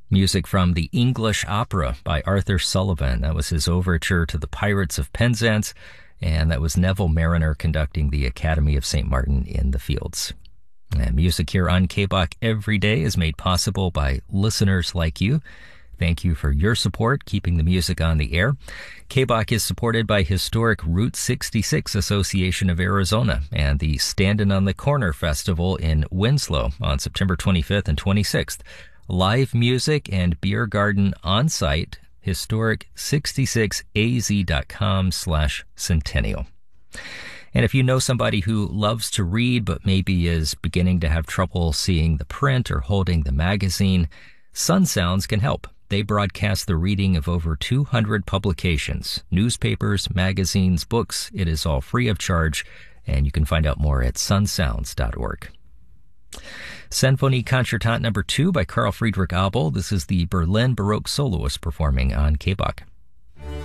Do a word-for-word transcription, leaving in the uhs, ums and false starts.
Music from the English Opera by Arthur Sullivan. That was his overture to the Pirates of Penzance, and that was Neville Mariner conducting the Academy of Saint Martin in the Fields. And music here on K B O C every day is made possible by listeners like you. Thank you for your support, keeping the music on the air. K B O C is supported by historic Route sixty-six Association of Arizona and the Standin' on the Corner Festival in Winslow on September twenty-fifth and twenty-sixth. Live music and beer garden on site, historic sixty-six A Z dot com slash centennial. And if you know somebody who loves to read but maybe is beginning to have trouble seeing the print or holding the magazine, Sun Sounds can help. They broadcast the reading of over two hundred publications, newspapers, magazines, books. It is all free of charge, and you can find out more at sun sounds dot org. Sinfonie Concertante number two by Carl Friedrich Abel. This is the Berlin Baroque soloist performing on K B O C.